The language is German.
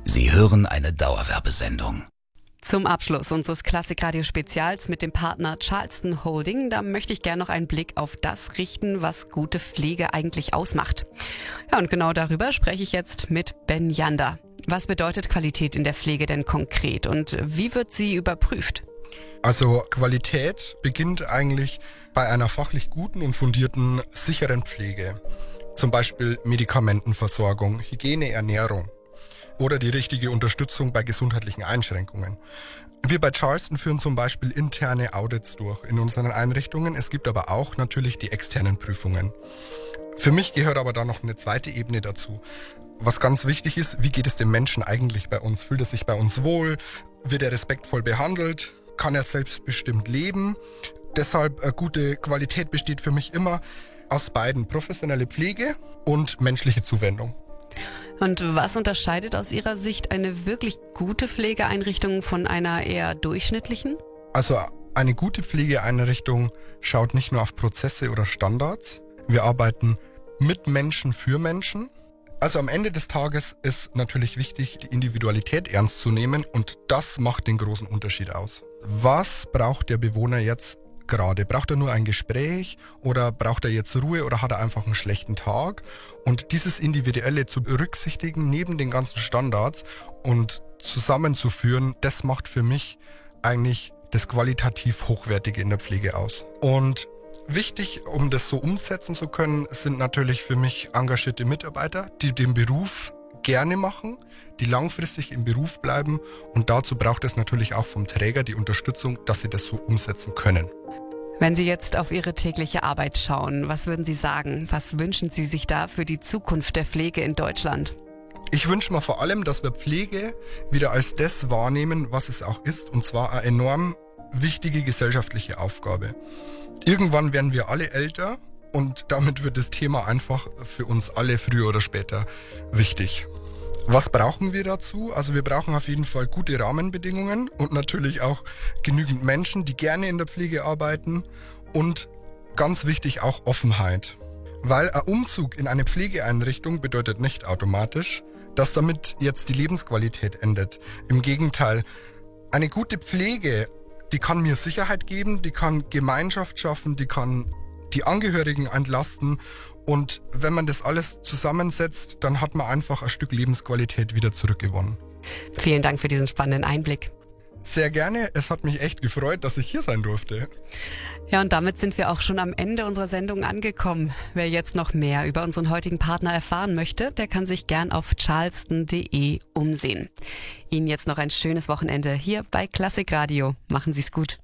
Sie hören eine Dauerwerbesendung. Zum Abschluss unseres Klassikradio-Spezials mit dem Partner Charleston Holding, da möchte ich gerne noch einen Blick auf das richten, was gute Pflege eigentlich ausmacht. Ja, und genau darüber spreche ich jetzt mit Ben Janda. Was bedeutet Qualität in der Pflege denn konkret und wie wird sie überprüft? Also Qualität beginnt eigentlich bei einer fachlich guten und fundierten, sicheren Pflege. Zum Beispiel Medikamentenversorgung, Hygiene, Ernährung oder die richtige Unterstützung bei gesundheitlichen Einschränkungen. Wir bei Charleston führen zum Beispiel interne Audits durch in unseren Einrichtungen. Es gibt aber auch natürlich die externen Prüfungen. Für mich gehört aber da noch eine zweite Ebene dazu. Was ganz wichtig ist, wie geht es dem Menschen eigentlich bei uns? Fühlt er sich bei uns wohl? Wird er respektvoll behandelt? Kann er selbstbestimmt leben? Deshalb gute Qualität besteht für mich immer aus beiden: professionelle Pflege und menschliche Zuwendung. Und was unterscheidet aus Ihrer Sicht eine wirklich gute Pflegeeinrichtung von einer eher durchschnittlichen? Also eine gute Pflegeeinrichtung schaut nicht nur auf Prozesse oder Standards. Wir arbeiten mit Menschen für Menschen. Also am Ende des Tages ist natürlich wichtig, die Individualität ernst zu nehmen, und das macht den großen Unterschied aus. Was braucht der Bewohner jetzt gerade? Braucht er nur ein Gespräch oder braucht er jetzt Ruhe oder hat er einfach einen schlechten Tag? Und dieses Individuelle zu berücksichtigen neben den ganzen Standards und zusammenzuführen, das macht für mich eigentlich das qualitativ Hochwertige in der Pflege aus. Und wichtig, um das so umsetzen zu können, sind natürlich für mich engagierte Mitarbeiter, die den Beruf gerne machen, die langfristig im Beruf bleiben, und dazu braucht es natürlich auch vom Träger die Unterstützung, dass sie das so umsetzen können. Wenn Sie jetzt auf Ihre tägliche Arbeit schauen, was würden Sie sagen? Was wünschen Sie sich da für die Zukunft der Pflege in Deutschland? Ich wünsche mir vor allem, dass wir Pflege wieder als das wahrnehmen, was es auch ist, und zwar eine enorm wichtige gesellschaftliche Aufgabe. Irgendwann werden wir alle älter und damit wird das Thema einfach für uns alle früher oder später wichtig. Was brauchen wir dazu? Also wir brauchen auf jeden Fall gute Rahmenbedingungen und natürlich auch genügend Menschen, die gerne in der Pflege arbeiten, und ganz wichtig auch Offenheit. Weil ein Umzug in eine Pflegeeinrichtung bedeutet nicht automatisch, dass damit jetzt die Lebensqualität endet. Im Gegenteil, eine gute Pflege, die kann mir Sicherheit geben, die kann Gemeinschaft schaffen, die kann die Angehörigen entlasten, und wenn man das alles zusammensetzt, dann hat man einfach ein Stück Lebensqualität wieder zurückgewonnen. Vielen Dank für diesen spannenden Einblick. Sehr gerne, es hat mich echt gefreut, dass ich hier sein durfte. Ja, und damit sind wir auch schon am Ende unserer Sendung angekommen. Wer jetzt noch mehr über unseren heutigen Partner erfahren möchte, der kann sich gern auf charleston.de umsehen. Ihnen jetzt noch ein schönes Wochenende hier bei Klassikradio. Machen Sie's gut.